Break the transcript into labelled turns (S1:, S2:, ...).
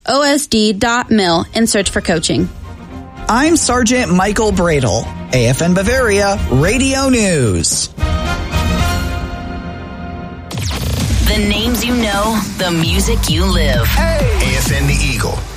S1: osd.mil and search for coaching.
S2: I'm Sergeant Michael Bradle, AFN Bavaria Radio News.
S3: The names you know, the music you live.
S4: Hey! AFN The Eagle.